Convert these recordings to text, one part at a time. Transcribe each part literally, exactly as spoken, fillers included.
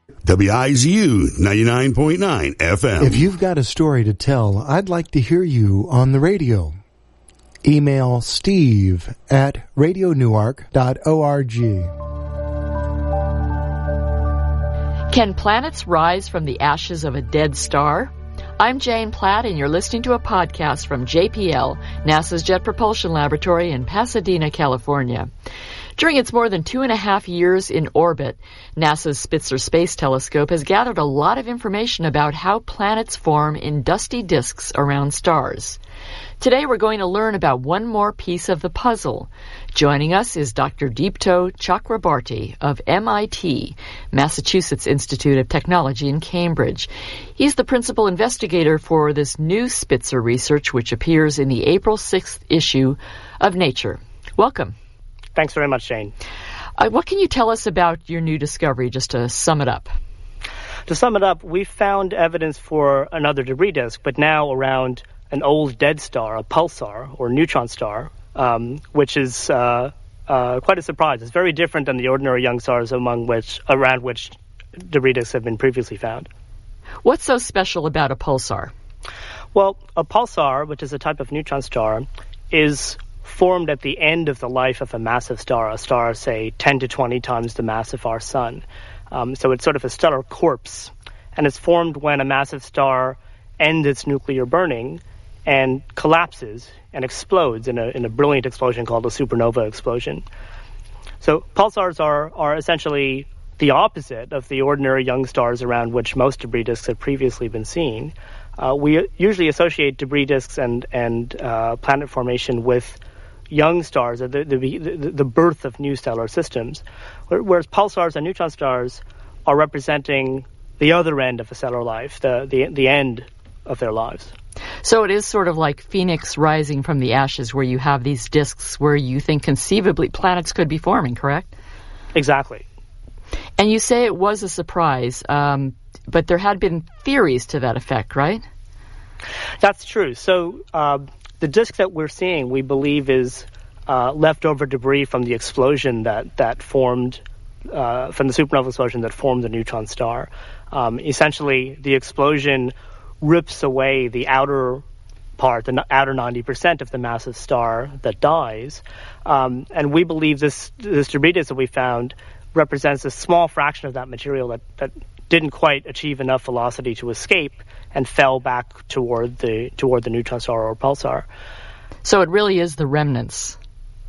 W I Z U ninety-nine point nine F M. If you've got a story to tell, I'd like to hear you on the radio. Email steve at radio newark dot org. Can planets rise from the ashes of a dead star? I'm Jane Platt, and you're listening to a podcast from J P L, NASA's Jet Propulsion Laboratory in Pasadena, California. During its more than two and a half years in orbit, NASA's Spitzer Space Telescope has gathered a lot of information about how planets form in dusty disks around stars. Today we're going to learn about one more piece of the puzzle. Joining us is Doctor Deepto Chakrabarty of M I T, Massachusetts Institute of Technology in Cambridge. He's the principal investigator for this new Spitzer research, which appears in the April sixth issue of Nature. Welcome. Thanks very much, Jane. Uh, what can you tell us about your new discovery, just to sum it up? To sum it up, we found evidence for another debris disk, but now around an old dead star, a pulsar or neutron star, um, which is uh, uh, quite a surprise. It's very different than the ordinary young stars among which, around which debris disks have been previously found. What's so special about a pulsar? Well, a pulsar, which is a type of neutron star, is formed at the end of the life of a massive star, a star, say, ten to twenty times the mass of our sun. Um, so it's sort of a stellar corpse, and it's formed when a massive star ends its nuclear burning and collapses and explodes in a, in a brilliant explosion called a supernova explosion. So pulsars are, are essentially the opposite of the ordinary young stars around which most debris disks have previously been seen. Uh, we usually associate debris disks and, and uh, planet formation with young stars, or the, the, the birth of new stellar systems, whereas pulsars and neutron stars are representing the other end of a stellar life, the, the, the end of their lives. So it is sort of like Phoenix rising from the ashes, where you have these disks where you think conceivably planets could be forming, correct? Exactly. And you say it was a surprise, um, but there had been theories to that effect, right? That's true. So uh, the disk that we're seeing, we believe, is uh, leftover debris from the explosion that, that formed, uh, from the supernova explosion that formed the neutron star. Um, essentially, the explosion rips away the outer part, the outer ninety percent of the massive star that dies. Um, and we believe this, this debris disk that we found represents a small fraction of that material that, that didn't quite achieve enough velocity to escape and fell back toward the toward the neutron star or pulsar. So it really is the remnants.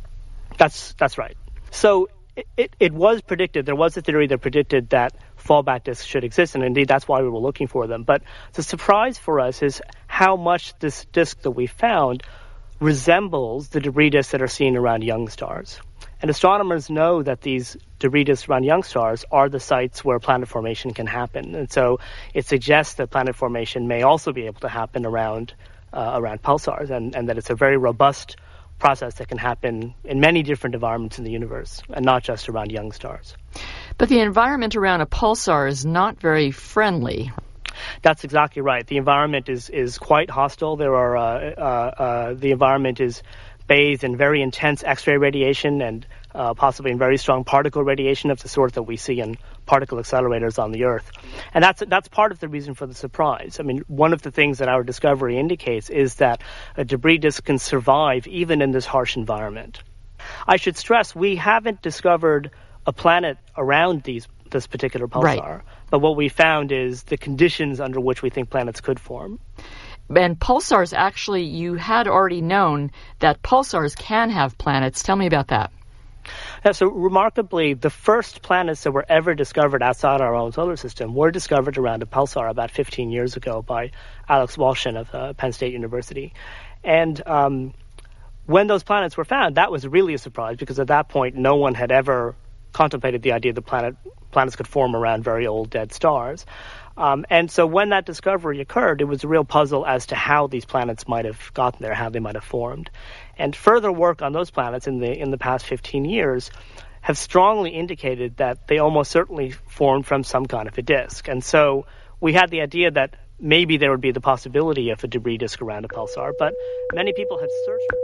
That's that's right. So it, it, it was predicted, there was a theory that predicted that fallback disks should exist, and indeed that's why we were looking for them. But the surprise for us is how much this disk that we found resembles the debris disks that are seen around young stars. And astronomers know that these debris disks around young stars are the sites where planet formation can happen. And so it suggests that planet formation may also be able to happen around uh, around pulsars, and, and that it's a very robust process that can happen in many different environments in the universe, and not just around young stars. But the environment around a pulsar is not very friendly. That's exactly right. The environment is, is quite hostile. There are uh, uh, uh, the environment is bathed in very intense X-ray radiation and uh, possibly in very strong particle radiation of the sort that we see in particle accelerators on the Earth. And that's that's part of the reason for the surprise. I mean, one of the things that our discovery indicates is that a debris disk can survive even in this harsh environment. I should stress, we haven't discovered a planet around these this particular pulsar, right. But what we found is the conditions under which we think planets could form. And pulsars, actually, you had already known that pulsars can have planets. Tell me about that. Yeah, so remarkably, the first planets that were ever discovered outside our own solar system were discovered around a pulsar about fifteen years ago by Alex Walshin of uh, Penn State University. And um, when those planets were found, that was really a surprise, because at that point, no one had ever contemplated the idea that planet, planets could form around very old dead stars. Um, and so when that discovery occurred, it was a real puzzle as to how these planets might have gotten there, how they might have formed. And further work on those planets in the in the past fifteen years have strongly indicated that they almost certainly formed from some kind of a disk. And so we had the idea that maybe there would be the possibility of a debris disk around a pulsar, but many people have searched for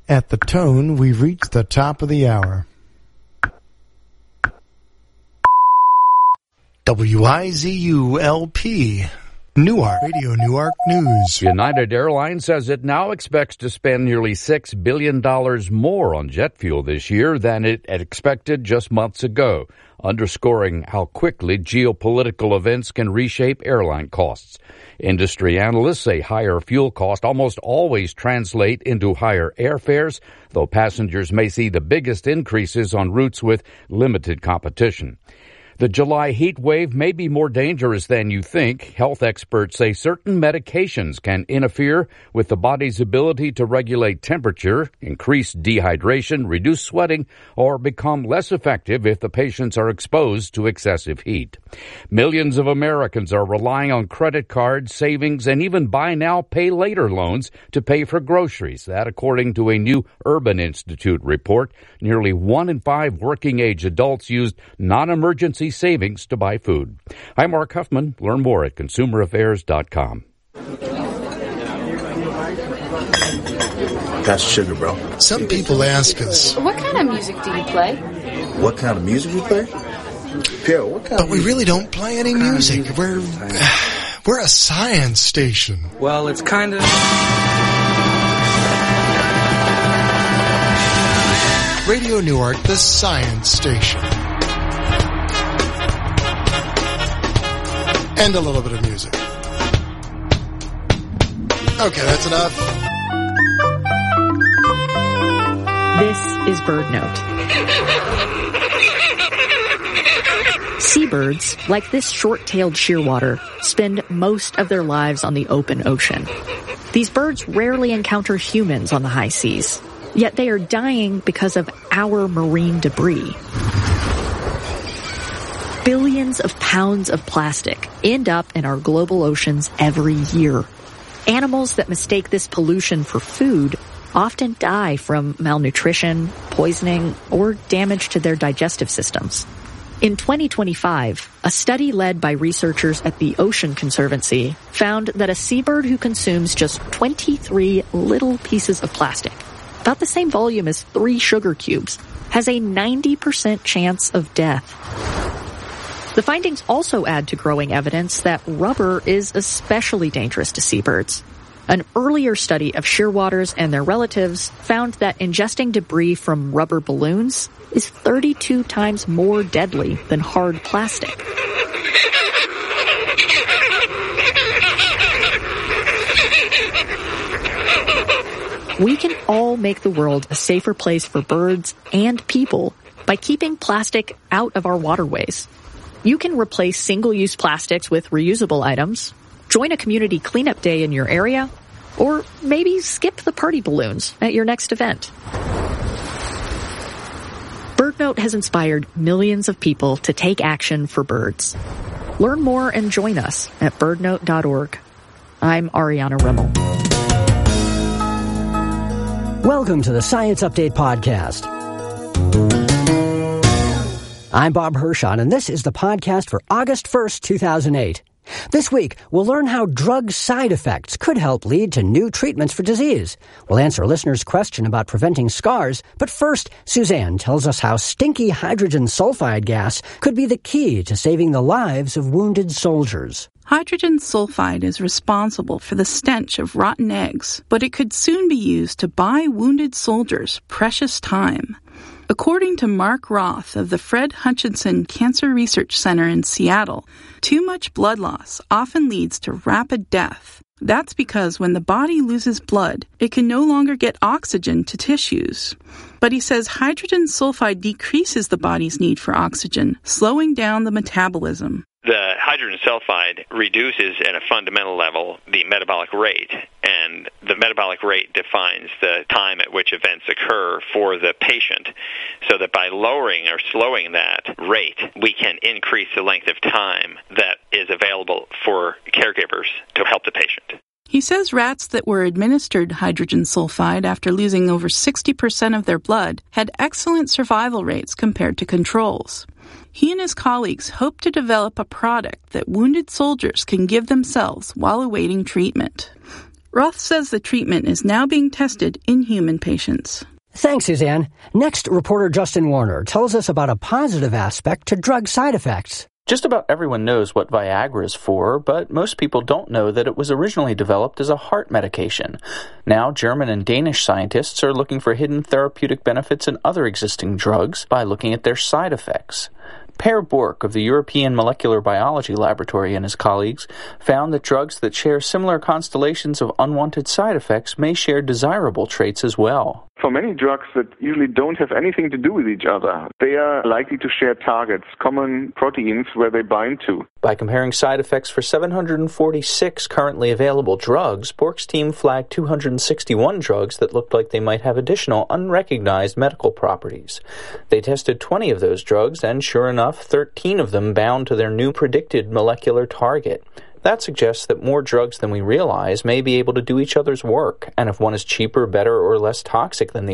At the tone, we've reached the top of the hour. W I Z U L P, Newark, Radio Newark News. United Airlines says it now expects to spend nearly six billion dollars more on jet fuel this year than it had expected just months ago, underscoring how quickly geopolitical events can reshape airline costs. Industry analysts say higher fuel costs almost always translate into higher airfares, though passengers may see the biggest increases on routes with limited competition. The July heat wave may be more dangerous than you think. Health experts say certain medications can interfere with the body's ability to regulate temperature, increase dehydration, reduce sweating, or become less effective if the patients are exposed to excessive heat. Millions of Americans are relying on credit cards, savings, and even buy now, pay later loans to pay for groceries. That according to a new Urban Institute report. Nearly one in five working-age adults used non-emergency savings to buy food. I'm Mark Huffman. Learn more at consumer affairs dot com. That's sugar, bro. Some people ask us, what kind of music do you play? What kind of music we play? Pierre, what kind but of we music? really don't play any music. We're, we're a science station. Well, it's kind of... Radio Newark, the science station. And a little bit of music. Okay, that's enough. This is Bird Note. Seabirds, like this short-tailed shearwater, spend most of their lives on the open ocean. These birds rarely encounter humans on the high seas, yet they are dying because of our marine debris. Billions of pounds of plastic end up in our global oceans every year. Animals that mistake this pollution for food often die from malnutrition, poisoning, or damage to their digestive systems. In twenty twenty-five, a study led by researchers at the Ocean Conservancy found that a seabird who consumes just twenty-three little pieces of plastic, about the same volume as three sugar cubes, has a ninety percent chance of death. The findings also add to growing evidence that rubber is especially dangerous to seabirds. An earlier study of shearwaters and their relatives found that ingesting debris from rubber balloons is thirty-two times more deadly than hard plastic. We can all make the world a safer place for birds and people by keeping plastic out of our waterways. You can replace single-use plastics with reusable items, join a community cleanup day in your area, or maybe skip the party balloons at your next event. BirdNote has inspired millions of people to take action for birds. Learn more and join us at bird note dot org. I'm Ariana Rimmel. Welcome to the Science Update Podcast. I'm Bob Hershon, and this is the podcast for August first, two thousand eight. This week, we'll learn how drug side effects could help lead to new treatments for disease. We'll answer a listener's question about preventing scars, but first, Suzanne tells us how stinky hydrogen sulfide gas could be the key to saving the lives of wounded soldiers. Hydrogen sulfide is responsible for the stench of rotten eggs, but it could soon be used to buy wounded soldiers precious time. According to Mark Roth of the Fred Hutchinson Cancer Research Center in Seattle, too much blood loss often leads to rapid death. That's because when the body loses blood, it can no longer get oxygen to tissues. But he says hydrogen sulfide decreases the body's need for oxygen, slowing down the metabolism. The hydrogen sulfide reduces at a fundamental level the metabolic rate, and the metabolic rate defines the time at which events occur for the patient, so that by lowering or slowing that rate, we can increase the length of time that is available for caregivers to help the patient. He says rats that were administered hydrogen sulfide after losing over sixty percent of their blood had excellent survival rates compared to controls. He and his colleagues hope to develop a product that wounded soldiers can give themselves while awaiting treatment. Roth says the treatment is now being tested in human patients. Thanks, Suzanne. Next, reporter Justin Warner tells us about a positive aspect to drug side effects. Just about everyone knows what Viagra is for, but most people don't know that it was originally developed as a heart medication. Now, German and Danish scientists are looking for hidden therapeutic benefits in other existing drugs by looking at their side effects. Per Bork of the European Molecular Biology Laboratory and his colleagues found that drugs that share similar constellations of unwanted side effects may share desirable traits as well. For many drugs that usually don't have anything to do with each other, they are likely to share targets, common proteins where they bind to. By comparing side effects for seven hundred forty-six currently available drugs, Bork's team flagged two hundred sixty-one drugs that looked like they might have additional unrecognized medical properties. They tested twenty of those drugs, and sure enough, thirteen of them bound to their new predicted molecular target. That suggests that more drugs than we realize may be able to do each other's work, and if one is cheaper, better, or less toxic than the